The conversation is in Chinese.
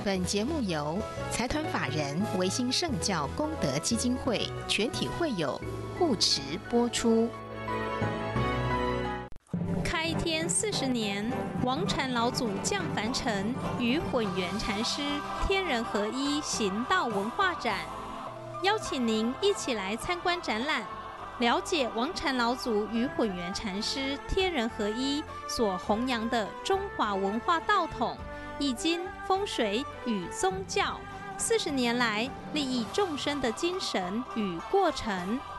本节目由财团法人维新圣教功德基金会全体会友护持播出。 开天40年，王禅老祖降凡尘，与混元禅师天人合一行道文化展，邀请您一起来参观展览，了解王禅老祖与混元禅师天人合一所弘扬的中华文化道统、易经、风水与宗教40年来利益众生的精神与过程。